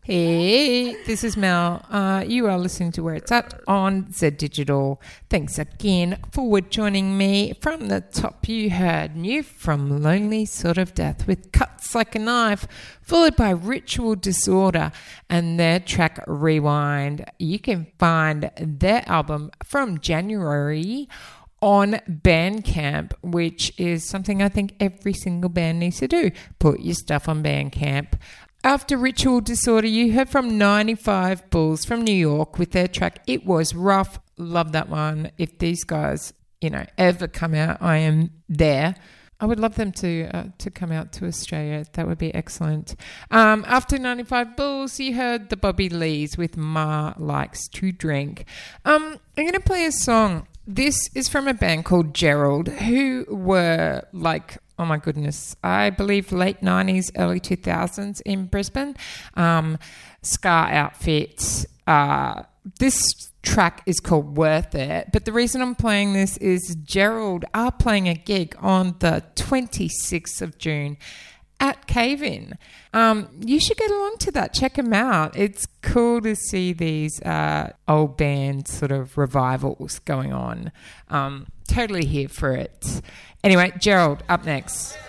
Hey, this is Mel. You are listening to Where It's At on Z Digital. Thanks again for joining me. From the top, you heard New from Lonely Sort of Death with Cuts Like a Knife, followed by Ritual Disorder and their track Rewind. You can find their album from January on Bandcamp, which is something I think every single band needs to do. Put your stuff on Bandcamp. After Ritual Disorder, you heard from 95 Bulls from New York with their track It Was Rough. Love that one. If these guys, ever come out, I am there. I would love them to come out to Australia. That would be excellent. After 95 Bulls, you heard the Bobby Lees with Ma Likes to Drink. I'm going to play a song. This is from a band called Gerald, who were oh my goodness, I believe late 90s, early 2000s in Brisbane. Ska outfits. This track is called Worth It. But the reason I'm playing this is Gerald are playing a gig on the 26th of June at Cave-In. You should get along to that. Check them out. It's cool to see these old band sort of revivals going on. Totally here for it. Anyway, Gerald, up next.